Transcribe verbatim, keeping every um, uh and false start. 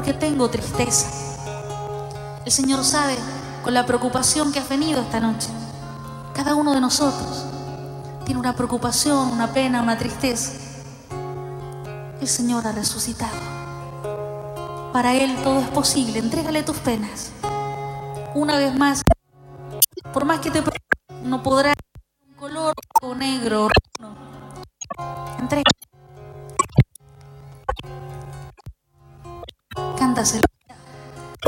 porque tengo tristeza. El Señor sabe con la preocupación que has venido esta noche. Cada uno de nosotros tiene una preocupación, una pena, una tristeza. El Señor ha resucitado. Para Él todo es posible. Entrégale tus penas. Una vez más, por más que te no podrás un color o negro,